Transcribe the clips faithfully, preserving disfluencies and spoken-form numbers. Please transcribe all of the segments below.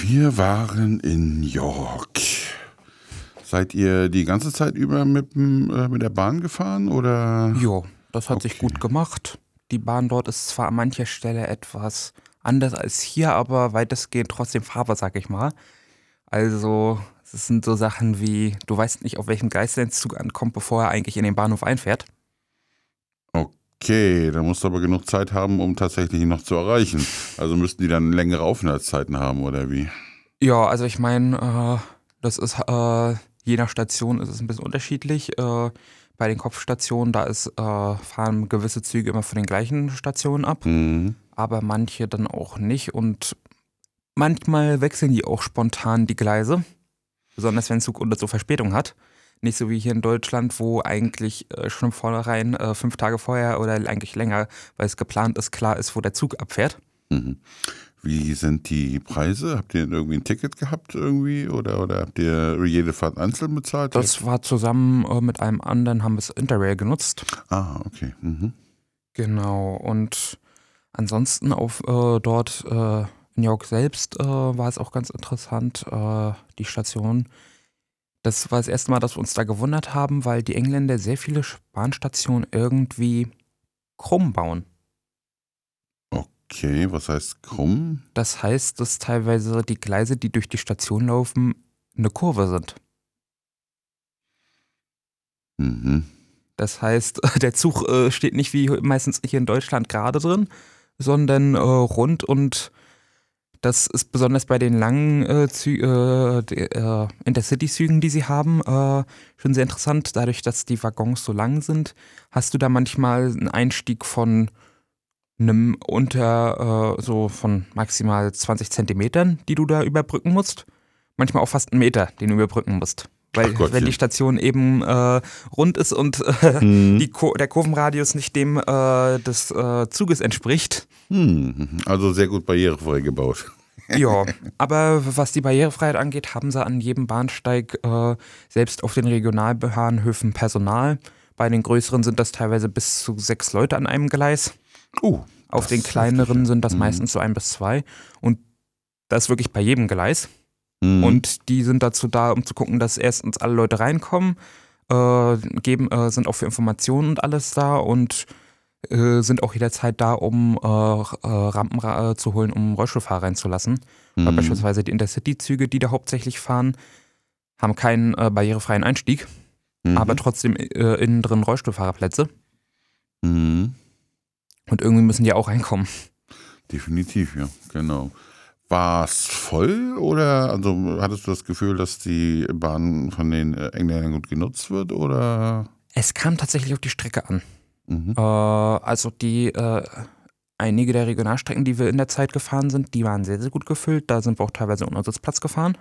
Wir waren in York. Seid ihr die ganze Zeit über mit, dem, äh, mit der Bahn gefahren oder? Jo, das hat sich Okay. gut gemacht. Die Bahn dort ist zwar an mancher Stelle etwas anders als hier, aber weitestgehend trotzdem fahrbar, sag ich mal. Also, es sind so Sachen wie, du weißt nicht, auf welchem Gleis dein Zug ankommt, bevor er eigentlich in den Bahnhof einfährt. Okay, dann musst du aber genug Zeit haben, um tatsächlich ihn noch zu erreichen. Also müssten die dann längere Aufenthaltszeiten haben oder wie? Ja, also ich meine, äh, das ist, äh, je nach Station ist es ein bisschen unterschiedlich. Äh, bei den Kopfstationen, da ist, äh, fahren gewisse Züge immer von den gleichen Stationen ab, Mhm. aber manche dann auch nicht. Und manchmal wechseln die auch spontan die Gleise, besonders wenn ein Zug unter so Verspätung hat. Nicht so wie hier in Deutschland, wo eigentlich äh, schon vornherein äh, fünf Tage vorher oder eigentlich länger, weil es geplant ist, klar ist, wo der Zug abfährt. Mhm. Wie sind die Preise? Habt ihr irgendwie ein Ticket gehabt irgendwie oder, oder habt ihr jede Fahrt einzeln bezahlt? Das war zusammen äh, mit einem anderen, haben wir das Interrail genutzt. Ah, okay. Mhm. Genau. Und ansonsten auf äh, dort äh, in New York selbst äh, war es auch ganz interessant, äh, die Station. Das war das erste Mal, dass wir uns da gewundert haben, weil die Engländer sehr viele Bahnstationen irgendwie krumm bauen. Okay, was heißt krumm? Das heißt, dass teilweise die Gleise, die durch die Station laufen, eine Kurve sind. Mhm. Das heißt, der Zug äh, steht nicht wie meistens hier in Deutschland gerade drin, sondern äh, rund, und das ist besonders bei den langen äh, Zü äh, de- äh, Intercity-Zügen, die sie haben, äh, schon sehr interessant. Dadurch, dass die Waggons so lang sind, hast du da manchmal einen Einstieg von einem unter, äh, so von maximal zwanzig Zentimetern, die du da überbrücken musst. Manchmal auch fast einen Meter, den du überbrücken musst. Weil Ach Gottchen. wenn die Station eben äh, rund ist und äh, Mhm. die Ko der Kurvenradius nicht dem äh, des äh, Zuges entspricht. Mhm. Also sehr gut barrierefrei gebaut. Ja, aber was die Barrierefreiheit angeht, haben sie an jedem Bahnsteig, äh, selbst auf den Regionalbahnhöfen, Personal. Bei den größeren sind das teilweise bis zu sechs Leute an einem Gleis. Oh, Auf das den ist kleineren heftig, ja. sind das Mhm. meistens so ein bis zwei. Und das wirklich bei jedem Gleis. Mhm. Und die sind dazu da, um zu gucken, dass erstens alle Leute reinkommen, äh, geben, äh, sind auch für Informationen und alles da und äh, sind auch jederzeit da, um äh, äh, Rampen ra- äh, zu holen, um Rollstuhlfahrer reinzulassen. Weil Mhm. beispielsweise die Intercity-Züge, die da hauptsächlich fahren, haben keinen äh, barrierefreien Einstieg, Mhm. aber trotzdem äh, innen drin Rollstuhlfahrerplätze. Mhm. Und irgendwie müssen die auch reinkommen. Definitiv, ja, genau. War es voll oder also hattest du das Gefühl, dass die Bahn von den äh, Engländern gut genutzt wird oder? Es kam tatsächlich auf die Strecke an. Mhm. Äh, also die äh, einige der Regionalstrecken, die wir in der Zeit gefahren sind, die waren sehr, sehr gut gefüllt. Da sind wir auch teilweise ohne Sitzplatz gefahren.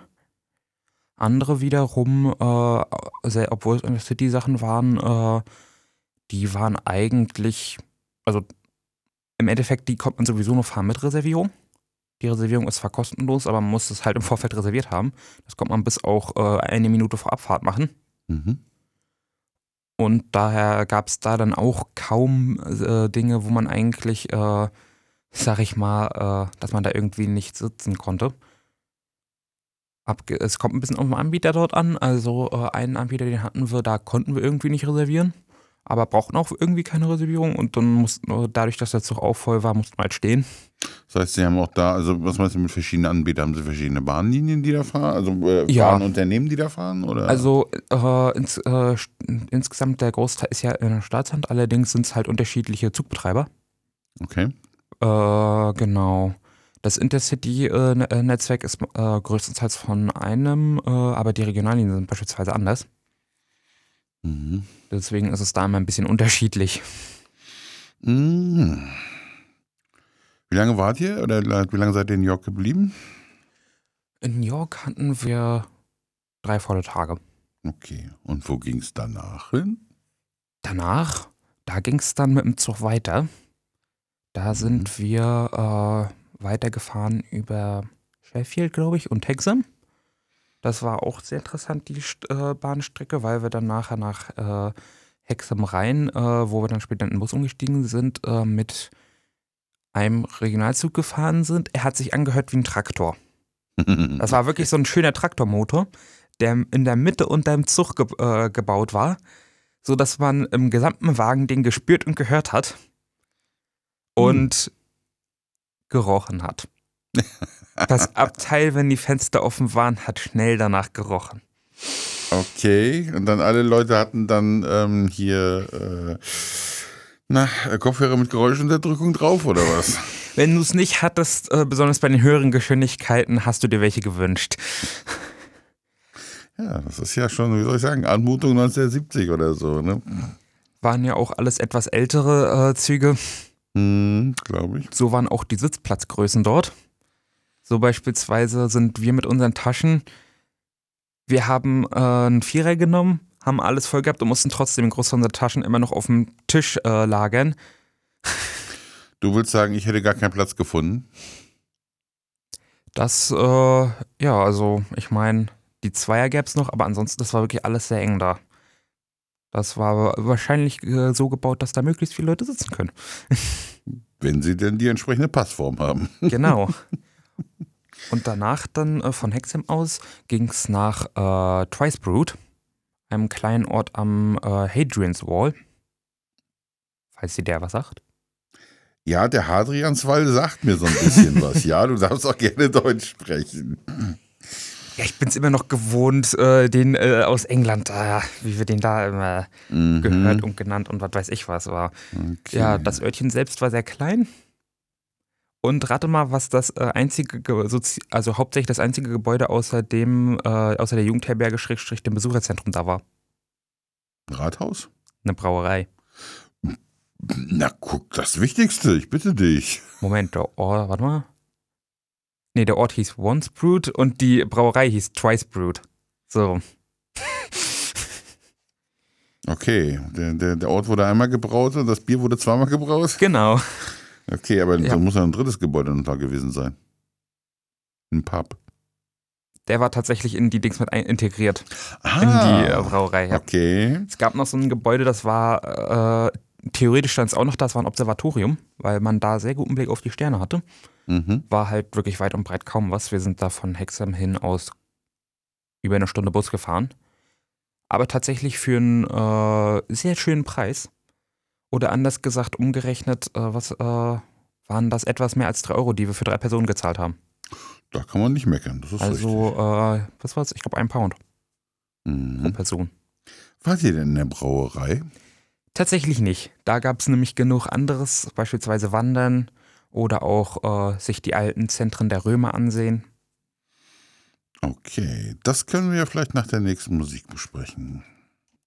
Andere wiederum, äh, sehr, obwohl es City-Sachen waren, äh, die waren eigentlich, also im Endeffekt, die kommt man sowieso nur fahren mit Reservierung. Die Reservierung ist zwar kostenlos, aber man muss es halt im Vorfeld reserviert haben. Das kommt man bis auch äh, eine Minute vor Abfahrt machen. Mhm. Und daher gab es da dann auch kaum äh, Dinge, wo man eigentlich, äh, sag ich mal, äh, dass man da irgendwie nicht sitzen konnte. Abge es kommt ein bisschen auf den Anbieter dort an. Also äh, einen Anbieter, den hatten wir, da konnten wir irgendwie nicht reservieren, aber brauchten auch irgendwie keine Reservierung. Und dann mussten wir, dadurch, dass der Zug auch voll war, mussten wir halt stehen. Das heißt, sie haben auch da, also was meinst du mit verschiedenen Anbietern? Haben sie verschiedene Bahnlinien, die da fahren? Also äh, Ja. Bahnunternehmen, die da fahren? Oder? Also äh, ins, äh, insgesamt der Großteil ist ja in der Staatshand, allerdings sind es halt unterschiedliche Zugbetreiber. Okay. Äh, genau. Das Intercity-Netzwerk ist äh, größtenteils von einem, äh, aber die Regionallinien sind beispielsweise anders. Mhm. Deswegen ist es da immer ein bisschen unterschiedlich. Mhm. Wie lange wart ihr oder wie lange seid ihr in New York geblieben? In New York hatten wir drei volle Tage. Okay. Und wo ging es danach hin? Danach, da ging es dann mit dem Zug weiter. Da Mhm. sind wir äh, weitergefahren über Sheffield, glaube ich, und Hexham. Das war auch sehr interessant, die St- äh, Bahnstrecke, weil wir dann nachher nach äh, Hexham rein, äh, wo wir dann später in den Bus umgestiegen sind, äh, mit einem Regionalzug gefahren sind. Er hat sich angehört wie ein Traktor. Das war wirklich so ein schöner Traktormotor, der in der Mitte unter dem Zug ge äh, gebaut war, sodass man im gesamten Wagen den gespürt und gehört hat und hm. gerochen hat. Das Abteil, wenn die Fenster offen waren, hat schnell danach gerochen. Okay, und dann alle Leute hatten dann ähm, hier äh, na, Kopfhörer mit Geräuschunterdrückung drauf oder was? Wenn du es nicht hattest, äh, besonders bei den höheren Geschwindigkeiten, hast du dir welche gewünscht. Ja, das ist ja schon, wie soll ich sagen, Anmutung neunzehnhundertsiebzig oder so, ne? Waren ja auch alles etwas ältere äh, Züge. Hm, glaube ich. So waren auch die Sitzplatzgrößen dort. So beispielsweise sind wir mit unseren Taschen, wir haben äh, einen Vierer genommen, haben alles voll gehabt und mussten trotzdem den Großteil unserer Taschen immer noch auf dem Tisch äh, lagern. Du willst sagen, ich hätte gar keinen Platz gefunden? Das, äh, ja, also ich meine, die Zweier gäbe es noch, aber ansonsten, das war wirklich alles sehr eng da. Das war wahrscheinlich äh, so gebaut, dass da möglichst viele Leute sitzen können. Wenn sie denn die entsprechende Passform haben. Genau. Und danach dann äh, von Hexham aus ging es nach äh, Twicebrute, einem kleinen Ort am äh, Hadrian's Wall. Falls dir der was sagt. Ja, der Hadrianswall sagt mir so ein bisschen was. Ja, du darfst auch gerne Deutsch sprechen. Ja, ich bin es immer noch gewohnt, äh, den äh, aus England, äh, wie wir den da immer mhm. gehört und genannt und was weiß ich was war. Okay. Ja, das Örtchen selbst war sehr klein. Und rate mal, was das äh, einzige, also hauptsächlich das einzige Gebäude außer dem, äh, außer der Jugendherberge Schrägstrich dem Besucherzentrum da war. Ein Rathaus? Eine Brauerei. Na guck, das Wichtigste, ich bitte dich. Moment, der Ort, warte mal. Nee, der Ort hieß Once Brewed und die Brauerei hieß Twice Brewed. So. Okay, der, der, der Ort wurde einmal gebraut und das Bier wurde zweimal gebraut? Genau. Okay, aber ja. da muss ja ein drittes Gebäude noch da gewesen sein. Ein Pub. Der war tatsächlich in die Dings mit integriert. Ah, in die äh, Brauerei. Ja. Okay. Es gab noch so ein Gebäude, das war, äh, theoretisch stand es auch noch, das war ein Observatorium, weil man da sehr guten Blick auf die Sterne hatte. Mhm. War halt wirklich weit und breit kaum was. Wir sind da von Hexham hin aus über eine Stunde Bus gefahren. Aber tatsächlich für einen äh, sehr schönen Preis. Oder anders gesagt, umgerechnet, äh, was äh, waren das etwas mehr als drei Euro, die wir für drei Personen gezahlt haben. Da kann man nicht meckern, das ist also, richtig. Also, äh, was war es? Ich glaube, ein Pound mhm. pro Person. Wart ihr denn in der Brauerei? Tatsächlich nicht. Da gab es nämlich genug anderes, beispielsweise Wandern oder auch äh, sich die alten Zentren der Römer ansehen. Okay, das können wir vielleicht nach der nächsten Musik besprechen.